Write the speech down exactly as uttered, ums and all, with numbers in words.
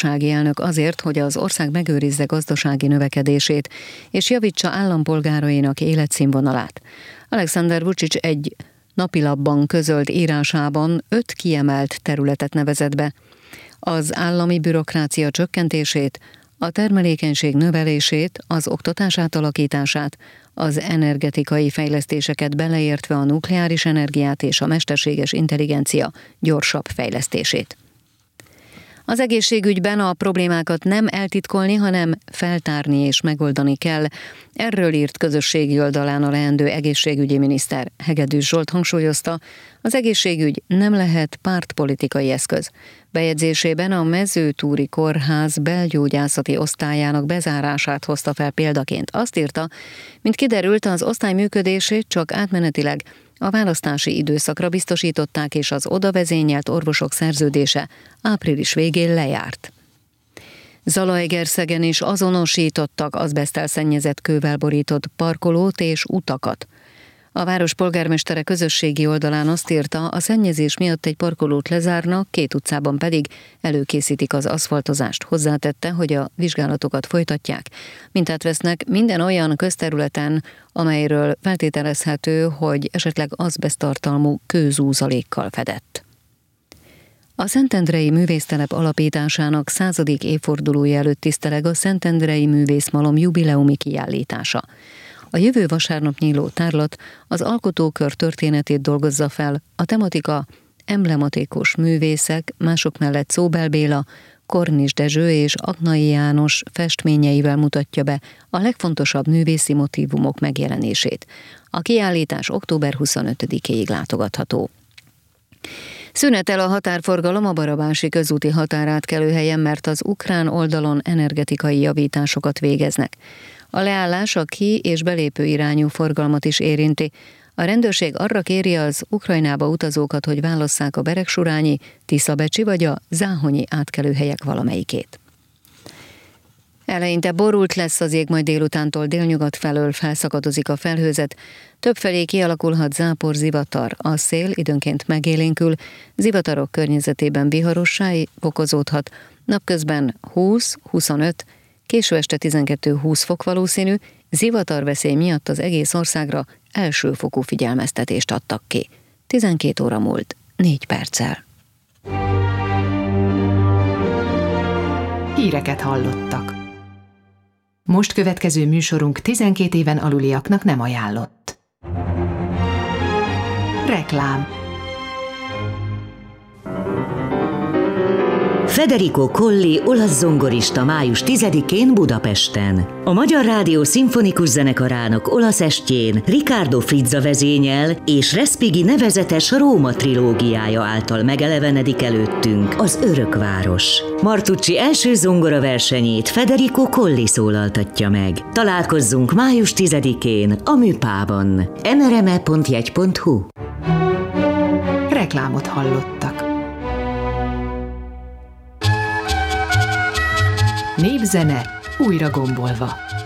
elnök azért, hogy az ország megőrizze gazdasági növekedését és javítsa állampolgárainak életszínvonalát. Alexander Vučić egy napilapban közölt írásában öt kiemelt területet nevezett be: az állami bürokrácia csökkentését, a termelékenység növelését, az oktatás átalakítását, az energetikai fejlesztéseket beleértve a nukleáris energiát és a mesterséges intelligencia gyorsabb fejlesztését. Az egészségügyben a problémákat nem eltitkolni, hanem feltárni és megoldani kell. Erről írt közösségi oldalán a leendő egészségügyi miniszter. Hegedűs Zsolt hangsúlyozta, az egészségügy nem lehet pártpolitikai eszköz. Bejegyzésében a Mezőtúri Kórház belgyógyászati osztályának bezárását hozta fel példaként. Azt írta, mint kiderült, az osztály működését csak átmenetileg a választási időszakra biztosították, és az oda vezényelt orvosok szerződése április végén lejárt. Zalaegerszegen is azonosítottak azbeszttel szennyezett kővel borított parkolót és utakat. A város polgármestere közösségi oldalán azt írta, a szennyezés miatt egy parkolót lezárnak, két utcában pedig előkészítik az aszfaltozást. Hozzátette, hogy a vizsgálatokat folytatják. Mintát vesznek minden olyan közterületen, amelyről feltételezhető, hogy esetleg azbeszttartalmú kőzúzalékkal fedett. A Szentendrei Művésztelep alapításának századik évfordulója előtt tiszteleg a Szentendrei Művészmalom jubileumi kiállítása. A jövő vasárnap nyíló tárlat az alkotókör történetét dolgozza fel, a tematika emblematikus művészek, mások mellett Szóbel Béla, Kornis Dezső és Aknai János festményeivel mutatja be a legfontosabb művészi motívumok megjelenését. A kiállítás október huszonötödikéig látogatható. Szünetel a határforgalom a barabási közúti határátkelőhelyen, mert az ukrán oldalon energetikai javításokat végeznek. A leállás a ki- és belépő irányú forgalmat is érinti. A rendőrség arra kéri az Ukrajnába utazókat, hogy válasszák a Beregsurányi, Tiszabecsi vagy a záhonyi átkelőhelyek valamelyikét. Eleinte borult lesz az ég, majd délutántól délnyugat felől felszakadozik a felhőzet. Többfelé kialakulhat zápor, zivatar. A szél időnként megélénkül, zivatarok környezetében viharossá fokozódhat. Napközben húsz-huszonöt, késő este tizenkettő-húsz fok valószínű, zivatarveszély miatt az egész országra elsőfokú figyelmeztetést adtak ki. tizenkét óra múlt, négy perccel. Híreket hallottak. Most következő műsorunk tizenkét éven aluliaknak nem ajánlott. Reklám. Federico Colli olasz zongorista május tizedikén Budapesten. A Magyar Rádió Szimfonikus Zenekarának olasz estjén Riccardo Frizza vezényel és Respighi nevezetes Róma trilógiája által megelevenedik előttünk az Örökváros. Martucci első zongoraversenyét Federico Colli szólaltatja meg. Találkozzunk május tizedikén a Műpában. mrme pont jegy pont hu. Reklámot hallottak. Népzene újra gombolva.